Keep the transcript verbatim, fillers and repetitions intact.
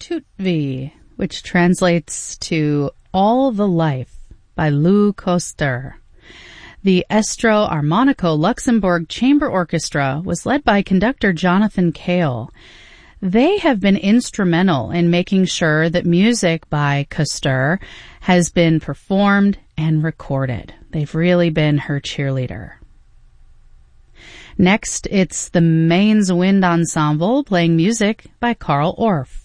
Tutvi, which translates to All the Life by Lou Koster. The Estro Armonico Luxembourg Chamber Orchestra was led by conductor Jonathan Cale. They have been instrumental in making sure that music by Koster has been performed and recorded. They've really been her cheerleader. Next, it's the Mainz Wind Ensemble playing music by Carl Orff.